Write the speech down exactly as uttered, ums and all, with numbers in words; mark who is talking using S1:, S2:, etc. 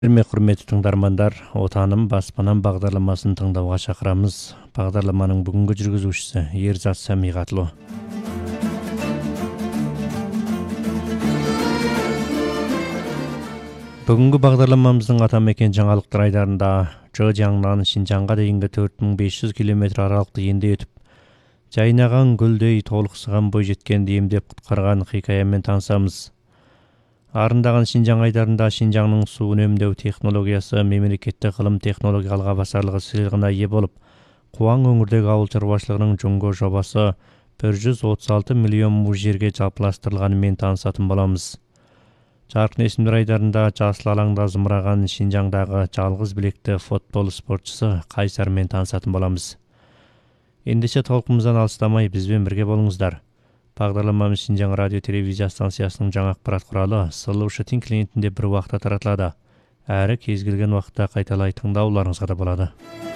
S1: Ирме құрметті тыңдармандар, Отаным баспанам бағдарламасын тыңдауға шақырамыз. Бағдарламаның бүгінгі жүргізушісі Ерзат Самиғатлы. Бүгінгі бағдарламамыздың атамекен жаңалықтар айдарында Чжэцзяннан Шинжаңға дейінгі төрт мың бес жүз километр аралықты енді өтіп, жайнаған гүлдей толықсыған бойжеткенді емдеп құтқарған хикаямен танысамыз. Арындаған Шинжаң айдарында Шинжаңның су үнемдеу технологиясы мемлекеттік ғылым технологиялық басарлығы сыйлығына ие болып, Қуаң өңірдегі ауыл шаруашылығының жоңго жобасы бір жүз отыз алты миллион му жерге жалпыластырылғанымен танысатын боламыз. Жарқын есімдер айдарында жасыл алаңда зымыраған Шинжаңдағы жалғыз білекті футбол спортшысы Қайсармен танысатын боламыз. Ендеше толқымыздан алыстамай бізбен бірге болыңыздар. Бағдарламамыз Шинжаң радио телевизия станциясының жаңа ақпарат құралы Solution клиентінде бір уақытта таратылады. Әрі кез келген уақытта қайталай тыңдауларыңызға да болады.